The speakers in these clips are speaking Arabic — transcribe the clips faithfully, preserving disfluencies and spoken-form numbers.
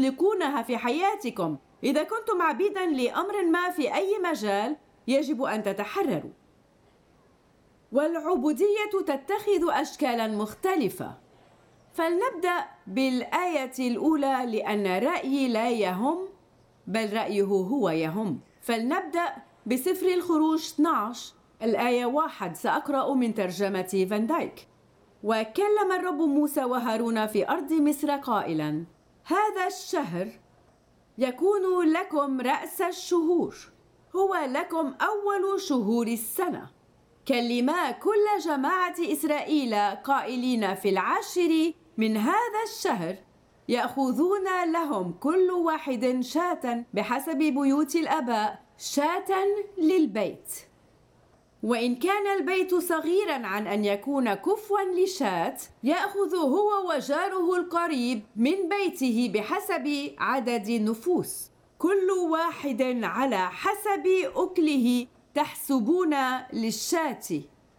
تطلقونها في حياتكم. إذا كنتم عبيداً لأمر ما في أي مجال يجب أن تتحرروا. والعبودية تتخذ أشكالاً مختلفة. فلنبدأ بالآية الأولى لأن رأيي لا يهم بل رأيه هو يهم. فلنبدأ بسفر الخروج اثني عشر الآية واحد. سأقرأ من ترجمة فان دايك. وكلم الرب موسى وهارون في أرض مصر قائلاً: هذا الشهر يكون لكم رأس الشهور، هو لكم أول شهور السنة. كلما كل جماعة إسرائيل قائلين: في العاشر من هذا الشهر يأخذون لهم كل واحد شاة بحسب بيوت الآباء، شاة للبيت. وإن كان البيت صغيراً عن أن يكون كفواً لشاة، يأخذ هو وجاره القريب من بيته بحسب عدد النفوس، كل واحد على حسب أكله تحسبون للشاة.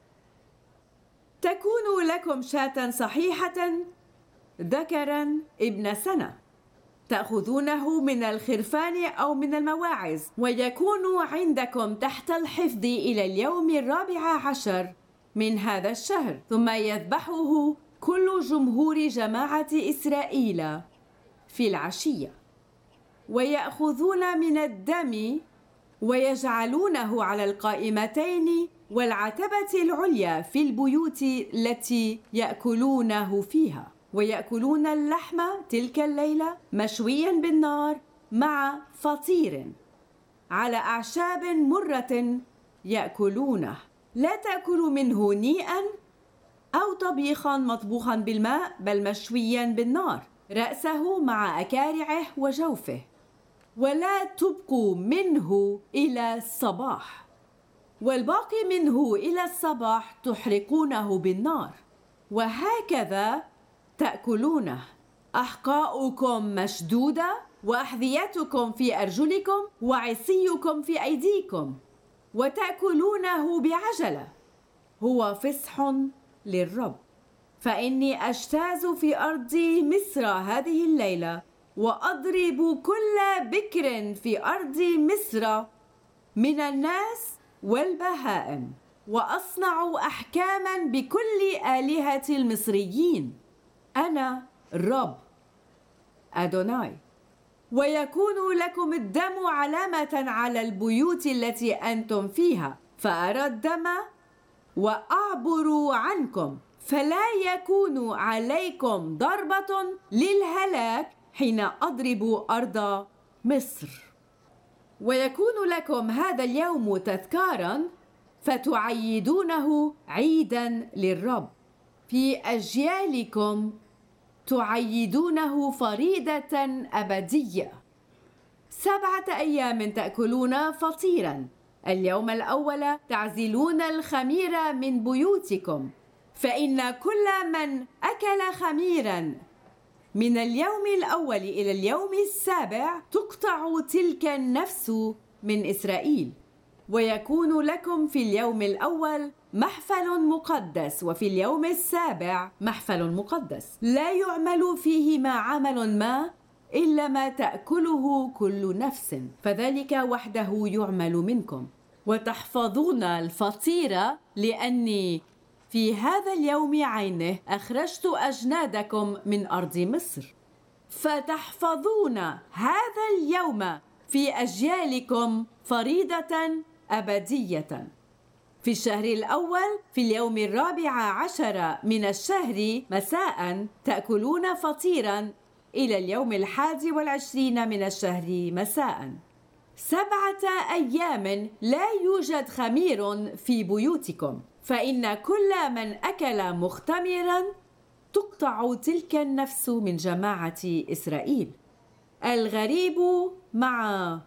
تكون لكم شاة صحيحة ذكراً ابن سنة، تأخذونه من الخرفان أو من المواعظ، ويكون عندكم تحت الحفظ إلى اليوم الرابع عشر من هذا الشهر. ثم يذبحه كل جمهور جماعة إسرائيل في العشية، ويأخذون من الدم ويجعلونه على القائمتين والعتبة العليا في البيوت التي يأكلونه فيها، ويأكلون اللحم تلك الليلة مشويا بالنار مع فطير على أعشاب مرة يأكلونه. لا تأكلوا منه نيئا أو طبيخا مطبوخا بالماء، بل مشويا بالنار، رأسه مع أكارعه وجوفه. ولا تبقوا منه إلى الصباح، والباقي منه إلى الصباح تحرقونه بالنار. وهكذا تأكلونه، أحقاؤكم مشدودة وأحذيتكم في أرجلكم وعصيكم في أيديكم، وتأكلونه بعجلة. هو فصح للرب. فإني أجتاز في أرض مصر هذه الليلة، وأضرب كل بكر في أرض مصر من الناس والبهائم، وأصنع أحكاما بكل آلهة المصريين. أنا الرب أدوناي. ويكون لكم الدم علامة على البيوت التي أنتم فيها، فأرى الدم وأعبر عنكم، فلا يكون عليكم ضربة للهلاك حين أضرب أرض مصر. ويكون لكم هذا اليوم تذكارا، فتعيدونه عيدا للرب. في أجيالكم تعيدونه فريضة أبدية. سبعة أيام تأكلون فطيرا. اليوم الأول تعزلون الخمير من بيوتكم، فإن كل من أكل خميرا من اليوم الأول إلى اليوم السابع تقطع تلك النفس من إسرائيل. ويكون لكم في اليوم الأول محفل مقدس، وفي اليوم السابع محفل مقدس، لا يعمل فيهما عمل ما إلا ما تأكله كل نفس، فذلك وحده يعمل منكم. وتحفظون الفطيرة، لأني في هذا اليوم عينه أخرجت أجنادكم من أرض مصر. فتحفظون هذا اليوم في أجيالكم فريضة أبدية. في الشهر الأول في اليوم الرابع عشر من الشهر مساء تأكلون فطيرا إلى اليوم الحادي والعشرين من الشهر مساء. سبعة أيام لا يوجد خمير في بيوتكم، فإن كل من أكل مختمرا تقطع تلك النفس من جماعة إسرائيل. الغريب مع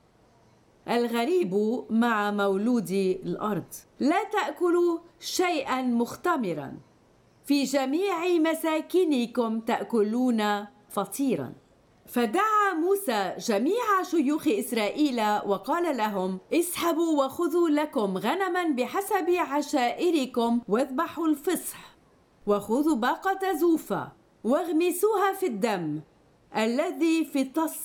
الغريب مع مولود الأرض. لا تأكلوا شيئا مختمرا. في جميع مساكنكم تأكلون فطيرا. فدعا موسى جميع شيوخ إسرائيل وقال لهم: اسحبوا وخذوا لكم غنما بحسب عشائركم، واذبحوا الفصح، وخذوا باقة زوفة واغمسوها في الدم، الذي في التص